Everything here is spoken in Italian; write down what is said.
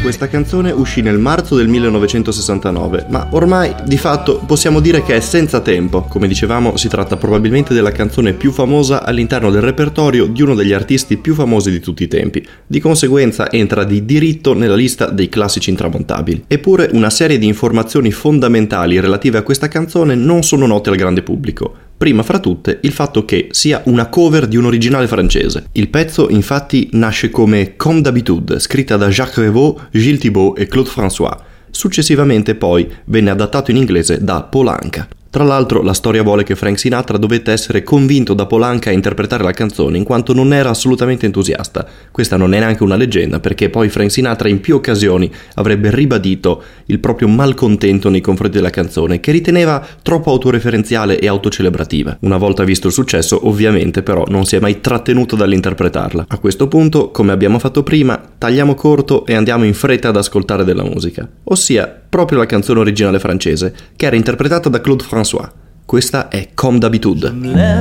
Questa canzone uscì nel marzo del 1969, ma ormai di fatto possiamo dire che è senza tempo. Come dicevamo, si tratta probabilmente della canzone più famosa all'interno del repertorio di uno degli artisti più famosi di tutti i tempi. Di conseguenza entra di diritto nella lista dei classici intramontabili. Eppure una serie di informazioni fondamentali relative a questa canzone non sono note al grande pubblico. Prima fra tutte il fatto che sia una cover di un originale francese. Il pezzo infatti nasce come Comme d'habitude, scritta da Jacques Revaux, Gilles Thibault e Claude François. Successivamente poi venne adattato in inglese da Paul Anka. Tra l'altro la storia vuole che Frank Sinatra dovette essere convinto da Paul Anka a interpretare la canzone in quanto non era assolutamente entusiasta. Questa non è neanche una leggenda, perché poi Frank Sinatra in più occasioni avrebbe ribadito il proprio malcontento nei confronti della canzone, che riteneva troppo autoreferenziale e autocelebrativa. Una volta visto il successo, ovviamente però non si è mai trattenuto dall'interpretarla. A questo punto, come abbiamo fatto prima, tagliamo corto e andiamo in fretta ad ascoltare della musica, ossia proprio la canzone originale francese, che era interpretata da Claude François. Questa è Comme d'habitude.